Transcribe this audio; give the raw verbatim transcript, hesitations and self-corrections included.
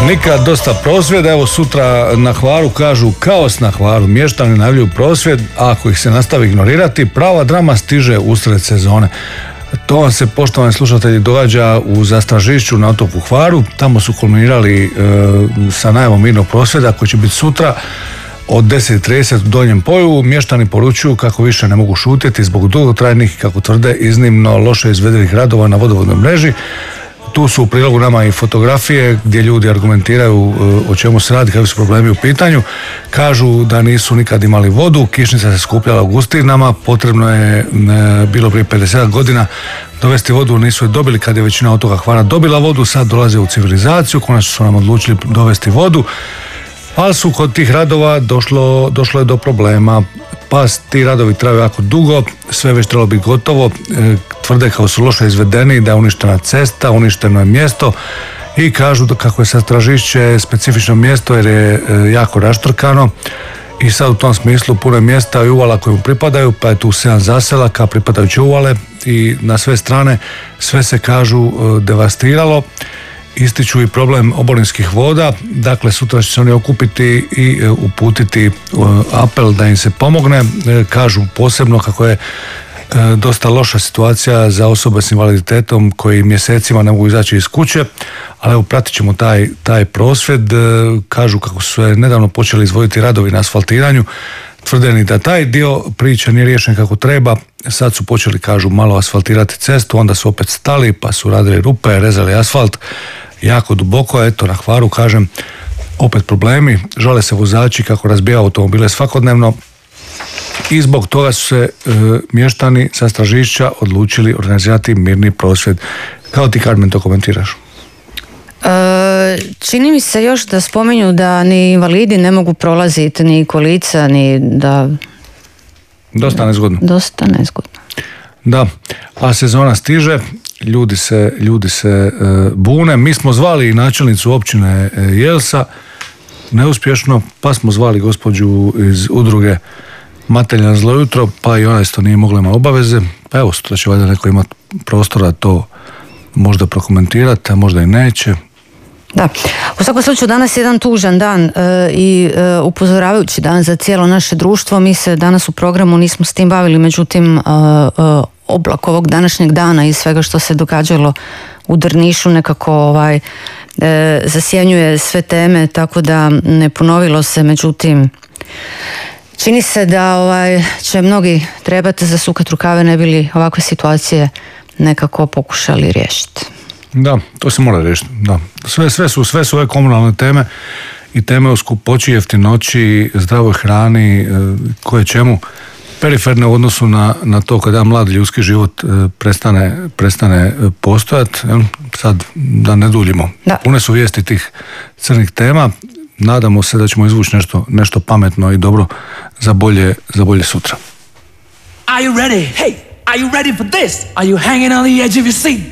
Nikad dosta prosvjeda, evo sutra na Hvaru kažu kaos na Hvaru, mještani najavljuju prosvjed, a ako ih se nastavi ignorirati, prava drama stiže usred sezone. To vam se, poštovani slušatelji, događa u Zastražišću na otoku Hvaru. Tamo su kulminirali e, sa najavom mirnog prosvjeda koji će biti sutra od deset i trideset u Donjem Poju. Mještani poručuju kako više ne mogu šutjeti zbog dugotrajnih, kako tvrde, iznimno loše izvedenih radova na vodovodnoj mreži. Tu su u prilogu nama i fotografije gdje ljudi argumentiraju o čemu se radi, kakvi su problemi u pitanju. Kažu da nisu nikad imali vodu, kišnica se skupljala u gustinama, potrebno je bilo prije pedeset godina dovesti vodu, nisu je dobili kad je većina otoka Hvara dobila vodu, sad dolaze u civilizaciju, konačno su nam odlučili dovesti vodu, ali su kod tih radova došlo, došlo je do problema. Pa ti radovi traju jako dugo, sve već trebalo biti gotovo, e, tvrde kao su loše izvedeni, da je uništena cesta, uništeno je mjesto i kažu da kako je Zastražišće specifično mjesto jer je e, jako raštrkano i sad u tom smislu puno je mjesta i uvala koje mu pripadaju, pa je tu sedam zaselaka, pripadajuće uvale i na sve strane sve se kažu e, devastiralo. Ističu i problem oborinskih voda, dakle sutra će se oni okupiti i uputiti apel da im se pomogne. Kažu posebno kako je dosta loša situacija za osobe s invaliditetom koji mjesecima ne mogu izaći iz kuće, ali evo pratit ćemo taj, taj prosvjed. Kažu kako su se nedavno počeli izvoditi radovi na asfaltiranju, tvrdeni da taj dio priče nije riješen kako treba, sad su počeli, kažu, malo asfaltirati cestu, onda su opet stali pa su radili rupe, rezali asfalt jako duboko. Eto, na Hvaru, kažem, opet problemi, žale se vozači kako razbija automobile svakodnevno i zbog toga su se e, mještani Zastražišća odlučili organizirati mirni prosvjed. Kao ti, Carmen, to komentiraš? E, čini mi se još da spominju da ni invalidi ne mogu prolaziti, ni kolica, ni da... Dosta nezgodno. Dosta nezgodno. Da, a sezona stiže, ljudi se, ljudi se e, bune. Mi smo zvali načelnicu općine e, Jelsa, neuspješno, pa smo zvali gospođu iz udruge Matelja zlo jutro, pa i ona isto nije mogla, ima obaveze. Pa evo, sutra će valjda neko imati prostora to možda prokomentirati, a možda i neće. Da, u svakom slučaju danas je jedan tužan dan e, i e, upozoravajući dan za cijelo naše društvo. Mi se danas u programu nismo s tim bavili, međutim e, e, oblak ovog današnjeg dana i svega što se događalo u Drnišu nekako ovaj, e, zasjenjuje sve teme, tako da ne ponovilo se, međutim čini se da ovaj, će mnogi trebati zasukati rukave ne bili ovakve situacije nekako pokušali riješiti. Da, to se mora riješiti, da. Sve, sve su, sve su ove komunalne teme i teme o skupoći, jeftinoći, zdravoj hrani, koje čemu periferne u odnosu na, na to kada mlad ljudski život prestane, prestane postojati. Sad da ne duljimo. Da. Pune su vijesti tih crnih tema. Nadamo se da ćemo izvući nešto, nešto pametno i dobro za bolje, za bolje sutra. Are you ready? Hey, are you ready for this? Are you hanging on the edge of your seat?